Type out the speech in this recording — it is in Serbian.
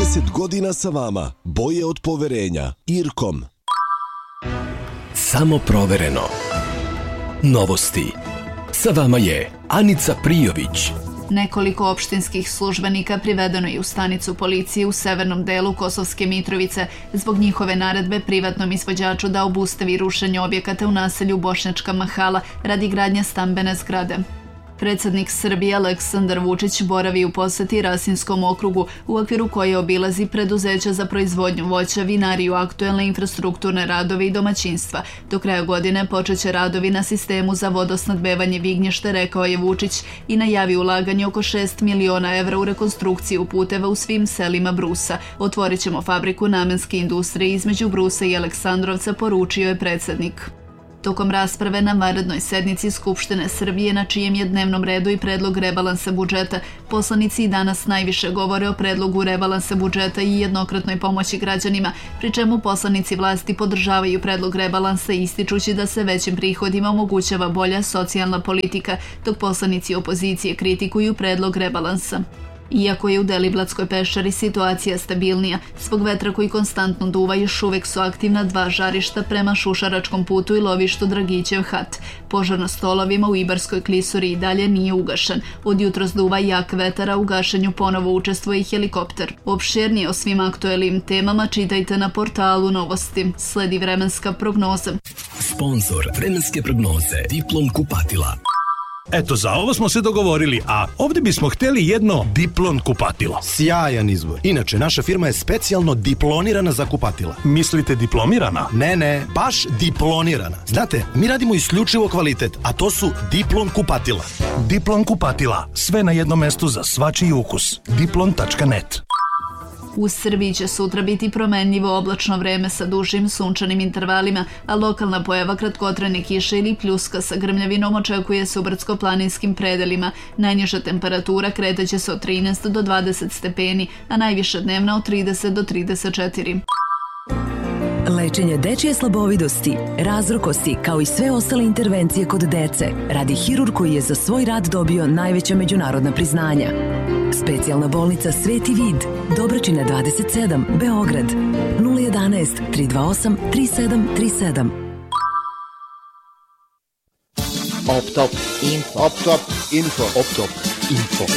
30 godina sa vama. Boje od poverenja. Irkom. Samo provereno. Novosti. Sa vama je Anica Prijović. Nekoliko opštinskih službenika privedeno je u stanicu policije u severnom delu Kosovske Mitrovice zbog njihove naredbe privatnom izvođaču da obustavi rušenje objekata u naselju Bošnjačka Mahala radi gradnje stambene zgrade. Predsjednik Srbije Aleksandar Vučić boravi u poseti Rasinskom okrugu u okviru koje obilazi preduzeća za proizvodnju voća, vinariju, aktuelne infrastrukturne radove i domaćinstva. Do kraja godine počeće radovi na sistemu za vodosnadbevanje Vignješte, rekao je Vučić i najavio ulaganje oko 6 miliona evra u rekonstrukciju puteva u svim selima Brusa. Otvorit ćemo fabriku namenske industrije između Brusa i Aleksandrovca, poručio je predsjednik. Tokom rasprave na vanrednoj sednici Skupštine Srbije, na čijem je dnevnom redu i predlog rebalansa budžeta, poslanici i danas najviše govore o predlogu rebalansa budžeta i jednokratnoj pomoći građanima, pri čemu poslanici vlasti podržavaju predlog rebalansa ističući da se većim prihodima omogućava bolja socijalna politika, dok poslanici opozicije kritikuju predlog rebalansa. Iako je u Deliblatskoj peščari situacija stabilnija, zbog vetra koji konstantno duva još uvek su aktivna 2 žarišta prema Šušaračkom putu i lovištu Dragićev Hat. Požar na Stolovima u Ibarskoj klisuri i dalje nije ugašen. Od jutros duva jak vetar, a u gašenju ponovo učestvuje i helikopter. Opširnije o svim aktuelnim temama čitajte na portalu Novosti. Sledi vremenska prognoza. Sponzor vremenske prognoze Diplom kupatila. Eto, za ovo smo se dogovorili, a ovdje bismo htjeli jedno Diplon kupatilo. Sjajan izbor. Inače, naša firma je specijalno diplonirana za kupatila. Mislite diplomirana? Ne, baš diplonirana. Znate, mi radimo isključivo kvalitet, a to su Diplon kupatila. Diplon kupatila. Sve na jednom mestu za svačiji ukus. Diplon.net. U Srbiji će sutra biti promenljivo oblačno vreme sa dužim sunčanim intervalima, a lokalna pojava kratkotrajne kiše ili pljuska sa grmljavinom očekuje se u brdsko-planinskim predelima. Najniža temperatura kretaće se od 13 do 20 stepeni, a najviša dnevna od 30 do 34. Lečenje dečije slabovidosti, razrokosti kao i sve ostale intervencije kod dece radi hirurg koji je za svoj rad dobio najveća međunarodna priznanja. Specijalna bolnica Sveti Vid, Dobračina 27, Beograd, 011 328 3737. Optop Info.